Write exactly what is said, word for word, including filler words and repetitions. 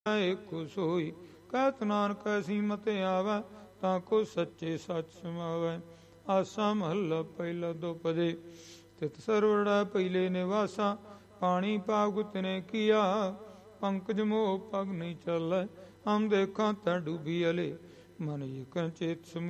ਏਕੋ ਸੋਈ। ਕਹਿਤ ਨਾਨਕ ਐਸੀ ਮਤ ਆਵੈ, ਤਾਂ ਕੋ ਸੱਚੇ ਸੱਚ ਸਮਾਵੈ। ਆਸਾ ਮਹੱਲਾ ਪਹਿਲਾ ਦੁਪਦੇ। ਤਿਤ ਸਰਵੜਾ ਪਹਿਲੇ ਨਿਵਾਸਾ, ਪਾਣੀ ਪਾਗ ਤਿਨੇ ਕੀਆ। ਪੰਕਜ ਮੋਹ ਪਗ ਨਹੀਂ ਚੱਲੈ, ਹਮ ਦੇਖਾਂ ਤੈ ਡੂਬੀ ਅਲੇ। ਮਨ ਇਕਨ ਚੇਤ ਸਮੂਹ